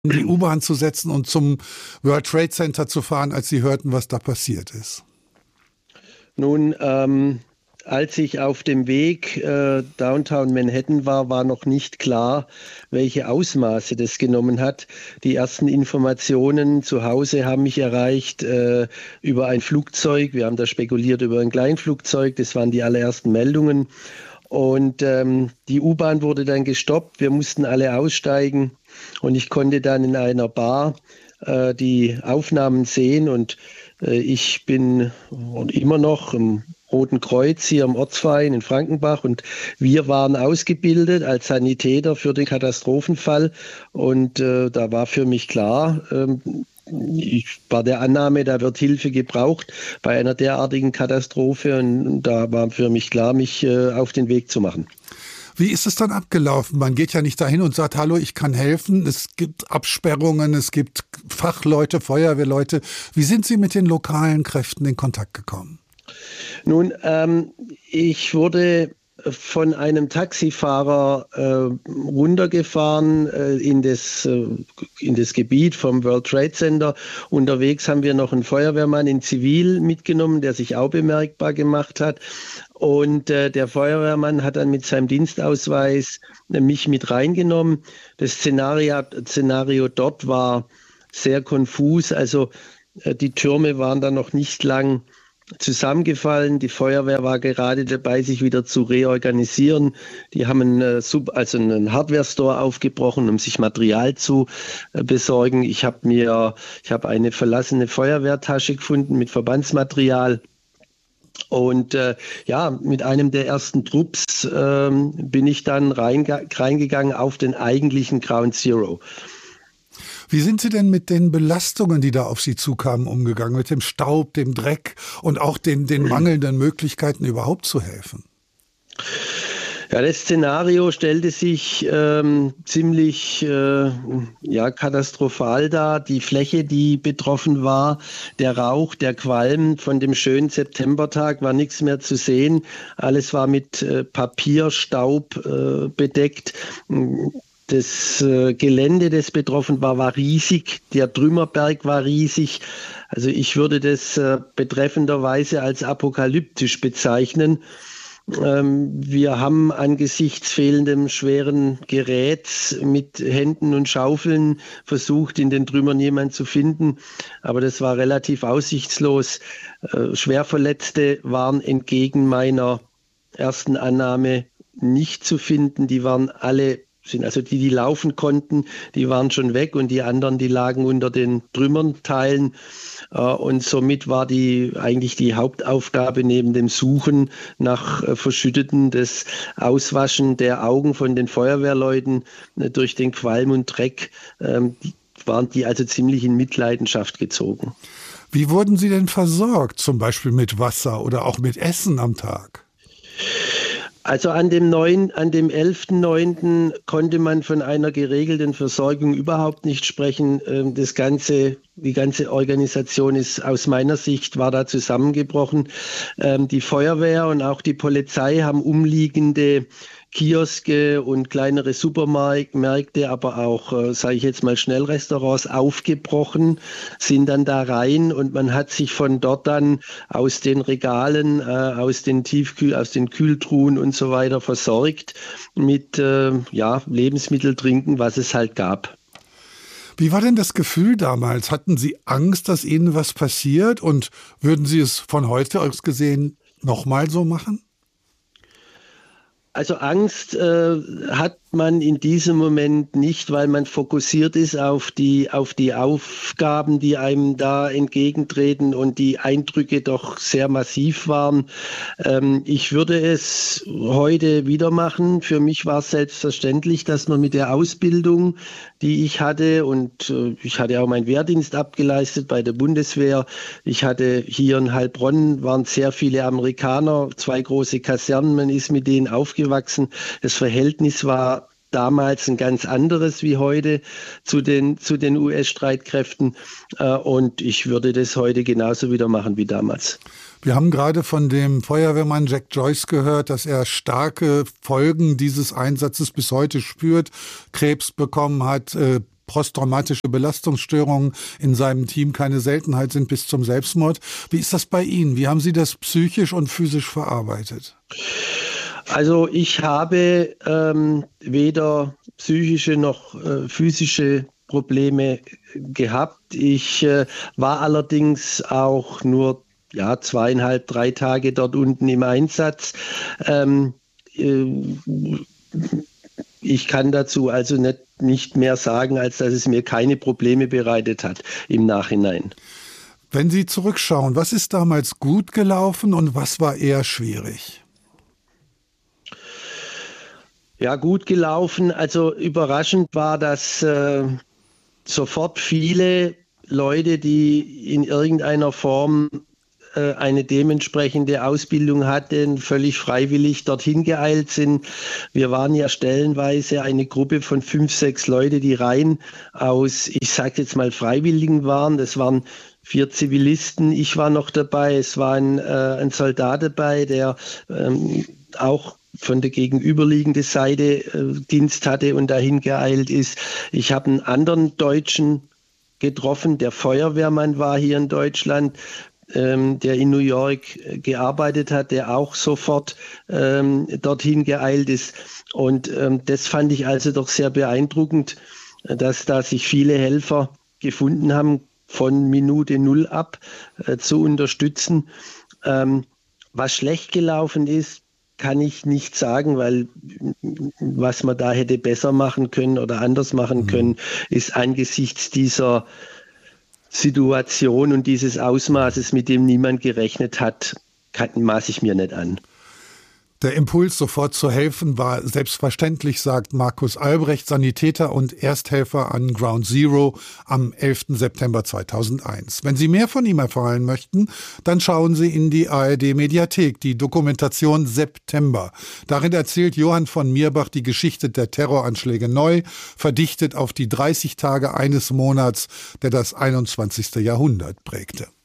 in die U-Bahn zu setzen und zum World Trade Center zu fahren, als Sie hörten, was da passiert ist? Nun, als ich auf dem Weg Downtown Manhattan war, war noch nicht klar, welche Ausmaße das genommen hat. Die ersten Informationen zu Hause haben mich erreicht über ein Flugzeug. Wir haben da spekuliert über ein Kleinflugzeug. Das waren die allerersten Meldungen. Und die U-Bahn wurde dann gestoppt. Wir mussten alle aussteigen. Und ich konnte dann in einer Bar die Aufnahmen sehen. Und ich bin immer noch im Roten Kreuz hier am Ortsverein in Frankenbach. Und wir waren ausgebildet als Sanitäter für den Katastrophenfall. Und da war für mich klar, ich war der Annahme, da wird Hilfe gebraucht bei einer derartigen Katastrophe. Und da war für mich klar, mich auf den Weg zu machen. Wie ist es dann abgelaufen? Man geht ja nicht dahin und sagt, hallo, ich kann helfen. Es gibt Absperrungen, es gibt Fachleute, Feuerwehrleute. Wie sind Sie mit den lokalen Kräften in Kontakt gekommen? Nun, ich wurde von einem Taxifahrer runtergefahren in das Gebiet vom World Trade Center. Unterwegs haben wir noch einen Feuerwehrmann in Zivil mitgenommen, der sich auch bemerkbar gemacht hat. Und der Feuerwehrmann hat dann mit seinem Dienstausweis mich mit reingenommen. Das Szenario dort war sehr konfus. Also die Türme waren dann noch nicht lang zusammengefallen. Die Feuerwehr war gerade dabei, sich wieder zu reorganisieren. Die haben einen Hardware-Store aufgebrochen, um sich Material zu besorgen. Ich habe eine verlassene Feuerwehrtasche gefunden mit Verbandsmaterial. Und mit einem der ersten Trupps bin ich dann reingegangen auf den eigentlichen Ground Zero. Wie sind Sie denn mit den Belastungen, die da auf Sie zukamen, umgegangen? Mit dem Staub, dem Dreck und auch den mangelnden Möglichkeiten, überhaupt zu helfen? Ja, das Szenario stellte sich ziemlich katastrophal dar. Die Fläche, die betroffen war, der Rauch, der Qualm von dem schönen Septembertag war nichts mehr zu sehen. Alles war mit Papierstaub bedeckt. Das Gelände, das betroffen war riesig. Der Trümmerberg war riesig. Also ich würde das betreffenderweise als apokalyptisch bezeichnen. Wir haben angesichts fehlendem schweren Geräts mit Händen und Schaufeln versucht, in den Trümmern jemanden zu finden. Aber das war relativ aussichtslos. Schwerverletzte waren entgegen meiner ersten Annahme nicht zu finden. Die waren alle also die laufen konnten, die waren schon weg und die anderen, die lagen unter den Trümmerteilen. Und somit war eigentlich die Hauptaufgabe neben dem Suchen nach Verschütteten, das Auswaschen der Augen von den Feuerwehrleuten durch den Qualm und Dreck, waren die also ziemlich in Mitleidenschaft gezogen. Wie wurden Sie denn versorgt, zum Beispiel mit Wasser oder auch mit Essen am Tag? Also an dem 11.9. konnte man von einer geregelten Versorgung überhaupt nicht sprechen. Die ganze Organisation ist aus meiner Sicht war da zusammengebrochen. Die Feuerwehr und auch die Polizei haben umliegende Kioske und kleinere Supermärkte, aber auch, sage ich jetzt mal, Schnellrestaurants aufgebrochen, sind dann da rein und man hat sich von dort dann aus den Regalen, aus den Kühltruhen und so weiter versorgt mit Lebensmittel, Trinken, was es halt gab. Wie war denn das Gefühl damals? Hatten Sie Angst, dass Ihnen was passiert und würden Sie es von heute aus gesehen nochmal so machen? Also Angst hat man in diesem Moment nicht, weil man fokussiert ist auf die Aufgaben, die einem da entgegentreten und die Eindrücke doch sehr massiv waren. Ich würde es heute wieder machen. Für mich war es selbstverständlich, dass man mit der Ausbildung, die ich hatte, und ich hatte auch meinen Wehrdienst abgeleistet bei der Bundeswehr. Ich hatte hier in Heilbronn, waren sehr viele Amerikaner, 2 große Kasernen, man ist mit denen aufgewachsen. Das Verhältnis war damals ein ganz anderes wie heute zu den US-Streitkräften. Und ich würde das heute genauso wieder machen wie damals. Wir haben gerade von dem Feuerwehrmann Jack Joyce gehört, dass er starke Folgen dieses Einsatzes bis heute spürt, Krebs bekommen hat, posttraumatische Belastungsstörungen in seinem Team keine Seltenheit sind bis zum Selbstmord. Wie ist das bei Ihnen? Wie haben Sie das psychisch und physisch verarbeitet? Also ich habe weder psychische noch physische Probleme gehabt. Ich war allerdings auch nur 2,5, 3 Tage dort unten im Einsatz. Ich kann dazu also nicht mehr sagen, als dass es mir keine Probleme bereitet hat im Nachhinein. Wenn Sie zurückschauen, was ist damals gut gelaufen und was war eher schwierig? Ja, gut gelaufen. Also überraschend war, dass sofort viele Leute, die in irgendeiner Form eine dementsprechende Ausbildung hatten, völlig freiwillig dorthin geeilt sind. Wir waren ja stellenweise eine Gruppe von 5, 6 Leute, die rein aus, ich sage jetzt mal, Freiwilligen waren. Das waren 4 Zivilisten, ich war noch dabei, es war ein Soldat dabei, der auch von der gegenüberliegenden Seite Dienst hatte und dahin geeilt ist. Ich habe einen anderen Deutschen getroffen, der Feuerwehrmann war hier in Deutschland, der in New York gearbeitet hat, der auch sofort dorthin geeilt ist. Und das fand ich also doch sehr beeindruckend, dass da sich viele Helfer gefunden haben, von Minute 0 ab zu unterstützen. Was schlecht gelaufen ist, kann ich nicht sagen, weil was man da hätte besser machen können oder anders machen können, ist angesichts dieser Situation und dieses Ausmaßes, mit dem niemand gerechnet hat, maße ich mir nicht an. Der Impuls, sofort zu helfen, war selbstverständlich, sagt Markus Albrecht, Sanitäter und Ersthelfer an Ground Zero am 11. September 2001. Wenn Sie mehr von ihm erfahren möchten, dann schauen Sie in die ARD-Mediathek, die Dokumentation September. Darin erzählt Johann von Mirbach die Geschichte der Terroranschläge neu, verdichtet auf die 30 Tage eines Monats, der das 21. Jahrhundert prägte.